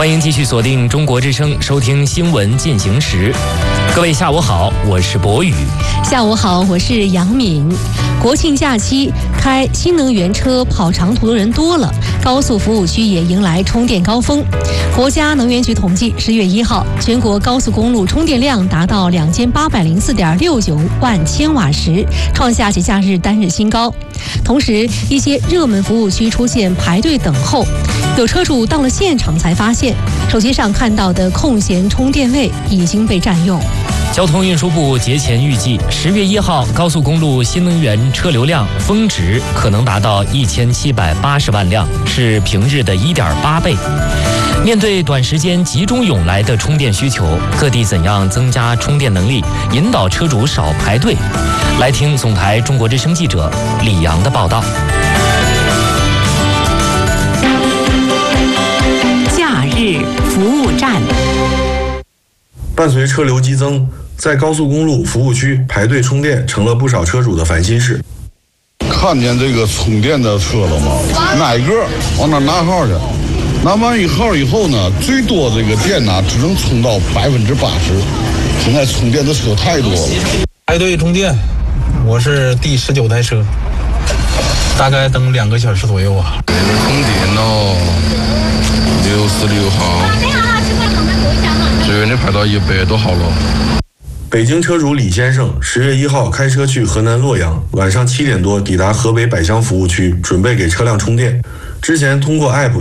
欢迎继续锁定中国之声，收听新闻进行时。各位下午好，我是博宇。 下午好，我是杨敏。国庆假期开新能源车跑长途的人多了，高速服务区也迎来充电高峰。国家能源局统计，10月1号，全国高速公路充电量达到2804.69万千瓦时，创下节假日单日新高。同时，一些热门服务区出现排队等候，有车主到了现场才发现，手机上看到的空闲充电位已经被占用。 交通运输部节前预计，10月1号高速公路新能源车流量峰值可能达到1780万辆，是平日的1.8倍。面对短时间集中涌来的充电需求，各地怎样增加充电能力，引导车主少排队？来听总台中国之声记者李阳的报道。 假日服务站。 伴随车流激增，在高速公路服务区排队充电成了不少车主的烦心事。 看见这个充电的车了吗？哪个往那拿号去？拿完一号以后呢，最多这个电呢只能充到80%。现在充电的车太多了。 排队充电，我是第19台车，大概等2个小时左右啊。 这边充电了，66号。这边的排到100多号了。 北京车主李先生10月1号开车去河南洛阳，晚上7点多抵达河北百乡服务区，准备给车辆充电。之前通过 app